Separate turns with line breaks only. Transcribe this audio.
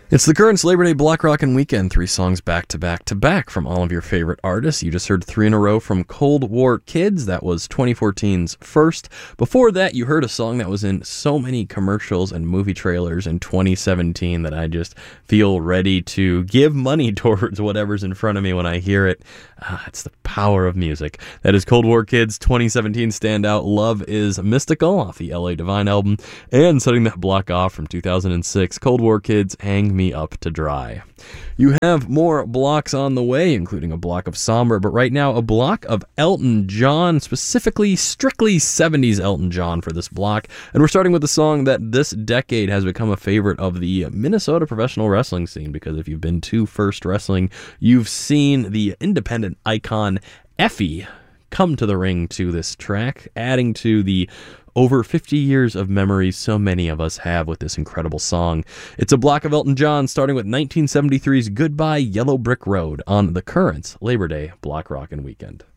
It's the Currents Labor Day Block Rockin' Weekend. 3 songs back to back to back from all of your favorite artists. You just heard 3 in a row from Cold War Kids. That was 2014's First. Before that, you heard a song that was in so many commercials and movie trailers in 2017 that I just feel ready to give money towards whatever's in front of me when I hear it. It's the power of music. That is Cold War Kids' 2017 standout, Love is Mystical, off the LA Divine album. And setting that block off from 2006, Cold War Kids, Hang Me Up to Dry. You have more blocks on the way, including a block of Somber, but right now a block of Elton John, specifically strictly 70s Elton John for this block. And we're starting with a song that this decade has become a favorite of the Minnesota professional wrestling scene, because if you've been to First Wrestling, you've seen the independent icon Effie come to the ring to this track, adding to the over 50 years of memories so many of us have with this incredible song. It's a block of Elton John, starting with 1973's Goodbye Yellow Brick Road on the Currents Labor Day Block Rockin' Weekend.